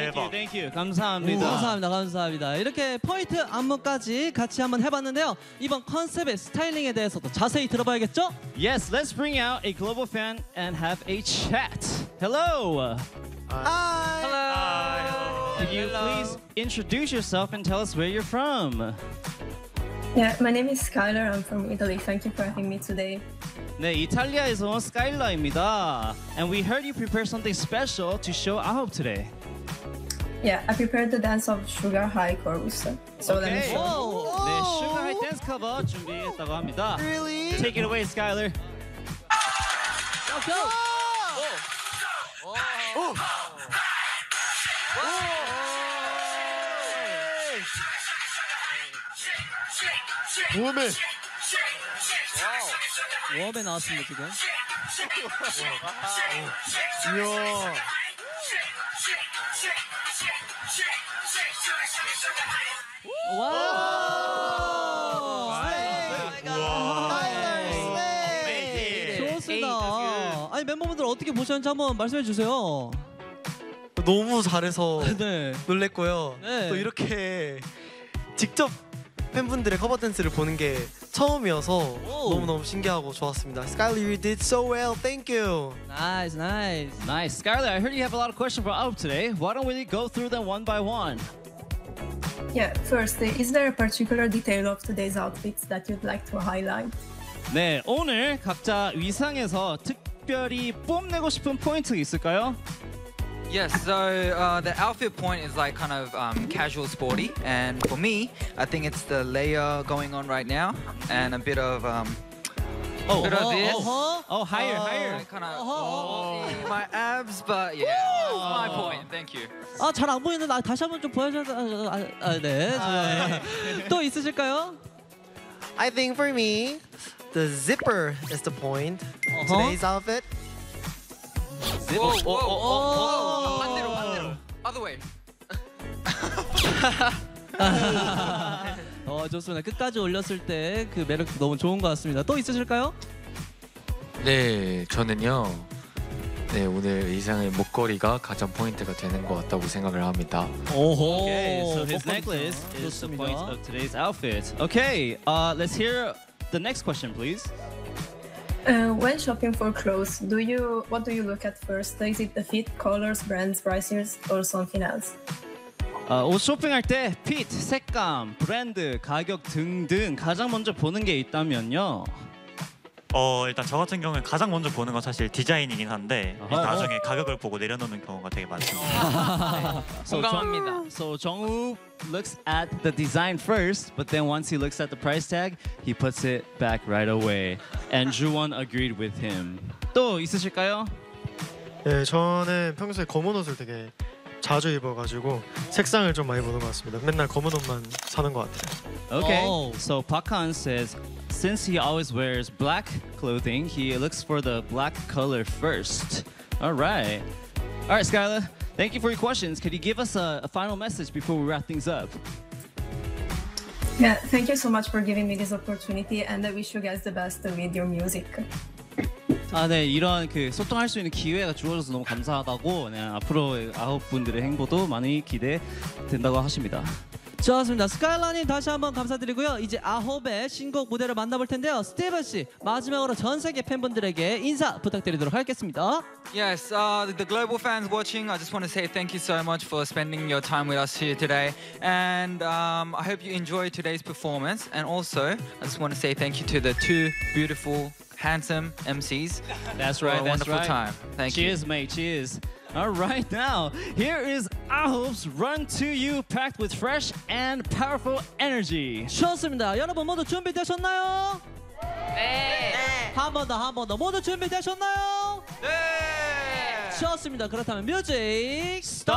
대박. Thank you. 감사합니다. 감사합니다. 감사합니다. 이렇게 포인트 안무까지 같이 한번 해봤는데요. 이번 컨셉의 스타일링에 대해서도 자세히 들어봐야겠죠? Yes, let's bring out a global fan and have a chat. Hello. Could you please introduce yourself and tell us where you're from? Yeah, my name is Skylar. I'm from Italy. Thank you for having me today. 네, 이탈리아에서 온 스카일라입니다. And we heard you prepare something special to show Ahop today. Yeah, I prepared the dance of Sugar High Chorus. So let me Okay. show. 네, Sugar High Dance Cover 준비했다고 합니다. Really? Take it away, Skylar. Go! 웜에 웜에 나왔습니다 지금. 이야. 좋습니다. 아니 멤버분들 어떻게 보셨는지 한번 말씀해 주세요. 너무 잘해서 네. 놀랬고요. 네. 또 이렇게 직접 팬분들의 커버 댄스를 보는 게 처음이어서 너무너무 신기하고 좋았습니다. Skylar, you did so well. Thank you. Nice, nice. Nice. Skylar, I heard you have a lot of questions for Ahop today. Why don't we go through them one by one? Yeah, first, is there a particular detail of today's outfits that you'd like to highlight? 네, 오늘 각자 위상에서 특별히 뽐내고 싶은 포인트 있을까요? Yes, so the outfit point is like kind of casual sporty, and for me, I think it's the layer going on right now, and a bit of bit of this. Oh, higher. Kind of my abs, but yeah, that's my point. Thank you. 아, 잘 안 보이는데 다시 한번 좀 보여줘야 네. 또 있으실까요? I think for me, the zipper is the point. Today's outfit. Whoa. 반대로. Other way. 좋습니다. 끝까지 올렸을 때 그 매력도 너무 좋은 것 같습니다. 또 있으실까요? 네, 저는요. 네, 오늘 의상의 목걸이가 가장 포인트가 되는 것 같다고 생각을 합니다. Okay, so his necklace is the point of today's outfit. Okay, let's hear the next question, please. When shopping for clothes, what do you look at first? Is it the fit, colors, brands, prices, or something else? 옷 쇼핑할 때 핏, 색감, 브랜드, 가격 등등 가장 먼저 보는 게 있다면요. 일단 저 같은 경우는 가장 먼저 보는 건 사실 디자인이긴 한데 나중에 가격을 보고 내려놓는 경우가 되게 많습니다. 공감합니다. So 정우 looks at the design first, but then once he looks at the price tag, he puts it back right away. And Juwon agreed with him. 또 있으실까요? 네, 저는 평소에 검은 옷을 되게 자주 입어가지고 색상을 좀 많이 보는 것 같습니다. 맨날 검은 옷만 사는 것 같아요. Okay. Oh. So Pakhan says, since he always wears black clothing, he looks for the black color first. All right, Skylar. Thank you for your questions. Could you give us a final message before we wrap things up? Yeah, thank you so much for giving me this opportunity, and I wish you guys the best with your music. 네, 이런 그 소통할 수 있는 기회가 주어져서 너무 감사하다고. 네, 앞으로 아홉 분들의 행보도 많이 기대된다고 하십니다. 좋습니다. 스카일라님 다시 한번 감사드리고요. 이제 아홉의 신곡 무대를 만나볼 텐데요. 스티븐 씨 마지막으로 전 세계 팬분들에게 인사 부탁드리도록 하겠습니다. Yes, the global fans watching, I just want to say thank you so much for spending your time with us here today, and I hope you enjoy today's performance. And also, I just want to say thank you to the two beautiful, handsome MCs. That's for right. a That's wonderful right. time. Thank you. Cheers, mate. Cheers. All right, now here is Ahop's Run to You, packed with fresh and powerful energy. 좋습니다. 여러분 모두 준비되셨나요? 네. 한 번 더 모두 준비되셨나요? 네. 좋습니다. 그렇다면 뮤직 Start.